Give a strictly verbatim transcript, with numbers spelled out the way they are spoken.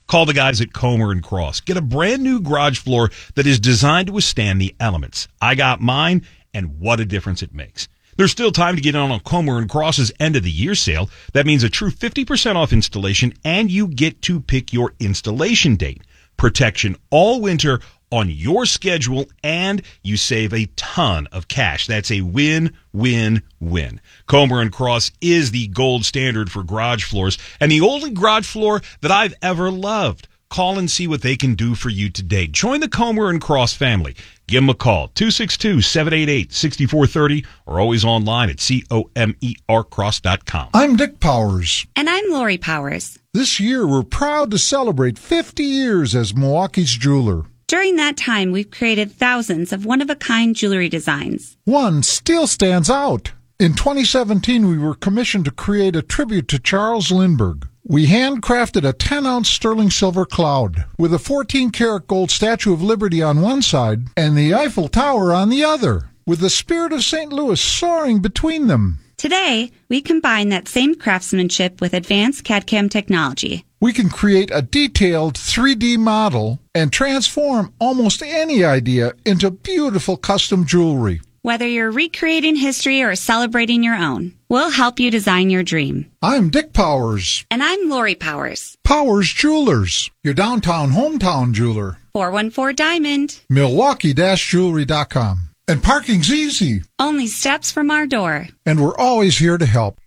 Call the guys at Comer and Cross. Get a brand new garage floor that is designed to withstand the elements. I got mine, and what a difference it makes. There's still time to get on a Comer and Cross's end of the year sale. That means a true fifty percent off installation, and you get to pick your installation date. Protection all winter on your schedule, and you save a ton of cash. That's a win, win, win. Comer and Cross is the gold standard for garage floors, and the only garage floor that I've ever loved. Call and see what they can do for you today. Join the Comer and Cross family. Give them a call, two six two, seven eight eight, six four three zero, or always online at comer cross dot com. I'm Dick Powers. And I'm Lori Powers. This year, we're proud to celebrate fifty years as Milwaukee's jeweler. During that time, we've created thousands of one-of-a-kind jewelry designs. One still stands out. In twenty seventeen, we were commissioned to create a tribute to Charles Lindbergh. We handcrafted a ten-ounce sterling silver cloud with a fourteen-karat gold Statue of Liberty on one side and the Eiffel Tower on the other, with the spirit of Saint Louis soaring between them. Today, we combine that same craftsmanship with advanced C A D C A M technology. We can create a detailed three D model and transform almost any idea into beautiful custom jewelry. Whether you're recreating history or celebrating your own, we'll help you design your dream. I'm Dick Powers. And I'm Lori Powers. Powers Jewelers, your downtown hometown jeweler. four one four Diamond. Milwaukee Jewelry dot com. And parking's easy. Only steps from our door. And we're always here to help.